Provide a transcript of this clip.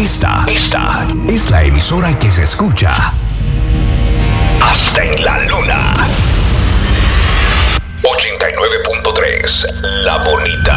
Esta es la emisora que se escucha hasta en la luna. 89.3, La Bonita.